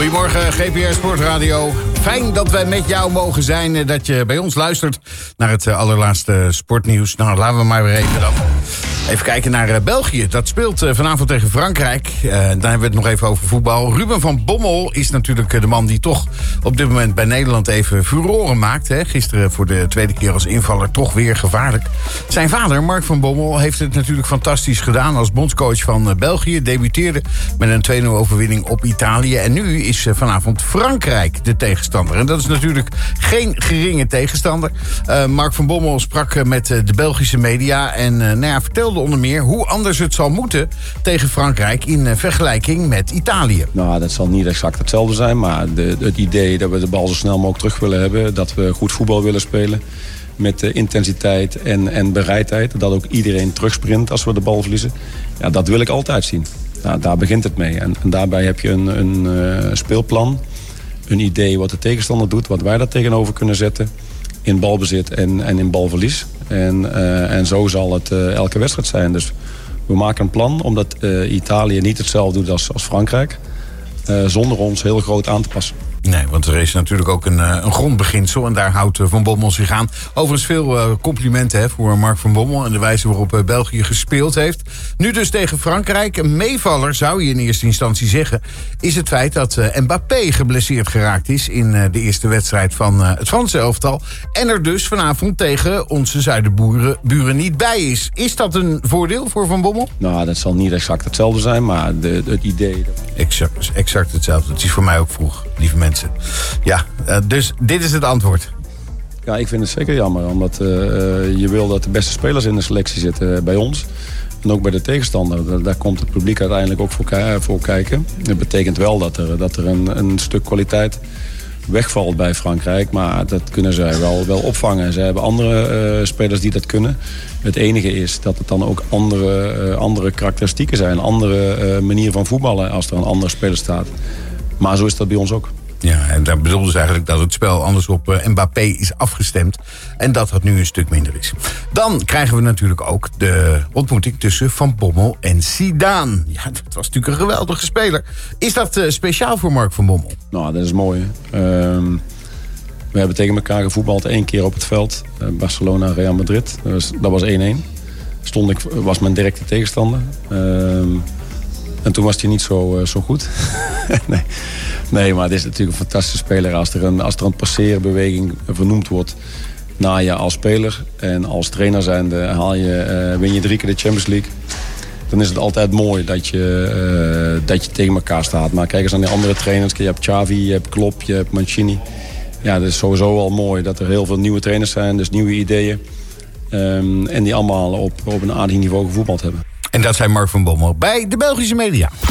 Goedemorgen, GPR Sportradio. Fijn dat wij met jou mogen zijn, dat je bij ons luistert naar het allerlaatste sportnieuws. Nou, laten we maar weer even kijken naar België. Dat speelt vanavond tegen Frankrijk. Dan hebben we het nog even over voetbal. Ruben van Bommel is natuurlijk de man die toch op dit moment bij Nederland even furoren maakt. Hè. Gisteren voor de tweede keer als invaller toch weer gevaarlijk. Zijn vader, Mark van Bommel, heeft het natuurlijk fantastisch gedaan als bondscoach van België. Debuteerde met een 2-0 overwinning op Italië. En nu is vanavond Frankrijk de tegenstander. En dat is natuurlijk geen geringe tegenstander. Mark van Bommel sprak met de Belgische media en vertelde onder meer hoe anders het zal moeten tegen Frankrijk in vergelijking met Italië. Nou, dat zal niet exact hetzelfde zijn, maar het idee dat we de bal zo snel mogelijk terug willen hebben, dat we goed voetbal willen spelen met intensiteit en bereidheid, dat ook iedereen terugsprint als we de bal verliezen. Ja, dat wil ik altijd zien. Nou, daar begint het mee. En daarbij heb je een speelplan, een idee wat de tegenstander doet, wat wij daar tegenover kunnen zetten in balbezit en in balverlies. En zo zal het elke wedstrijd zijn. Dus we maken een plan, omdat Italië niet hetzelfde doet als Frankrijk, zonder ons heel groot aan te passen. Nee, want er is natuurlijk ook een grondbeginsel en daar houdt Van Bommel zich aan. Overigens veel complimenten voor Mark van Bommel en de wijze waarop België gespeeld heeft. Nu dus tegen Frankrijk. Een meevaller, zou je in eerste instantie zeggen, is het feit dat Mbappé geblesseerd geraakt is in de eerste wedstrijd van het Franse elftal. En er dus vanavond tegen onze zuidenburen niet bij is. Is dat een voordeel voor Van Bommel? Nou, dat zal niet exact hetzelfde zijn, maar het idee... Exact hetzelfde. Het is voor mij ook vroeg, lieve mensen. Ja, dus dit is het antwoord. Ja, ik vind het zeker jammer, omdat je wil dat de beste spelers in de selectie zitten bij ons. En ook bij de tegenstander. Daar komt het publiek uiteindelijk ook voor kijken. Dat betekent wel dat er een stuk kwaliteit wegvalt bij Frankrijk. Maar dat kunnen zij wel opvangen. Ze hebben andere spelers die dat kunnen. Het enige is dat het dan ook andere karakteristieken zijn. Een andere manier van voetballen als er een andere speler staat. Maar zo is dat bij ons ook. Ja, en daar bedoelde ze eigenlijk dat het spel anders op Mbappé is afgestemd. En dat nu een stuk minder is. Dan krijgen we natuurlijk ook de ontmoeting tussen Van Bommel en Zidane. Ja, dat was natuurlijk een geweldige speler. Is dat speciaal voor Mark van Bommel? Nou, dat is mooi. We hebben tegen elkaar gevoetbald 1 keer op het veld. Barcelona, Real Madrid. Dat was 1-1. Was mijn directe tegenstander. En toen was hij niet zo goed. Nee, maar het is natuurlijk een fantastische speler. Als er een passeerbeweging vernoemd wordt naar je als speler en als trainer zijnde win je 3 keer de Champions League. Dan is het altijd mooi dat je tegen elkaar staat. Maar kijk eens naar die andere trainers. Je hebt Xavi, je hebt Klopp, je hebt Mancini. Ja, dat is sowieso al mooi dat er heel veel nieuwe trainers zijn. Dus nieuwe ideeën. En die allemaal op een aardig niveau gevoetbald hebben. En dat zei Mark van Bommel bij de Belgische media.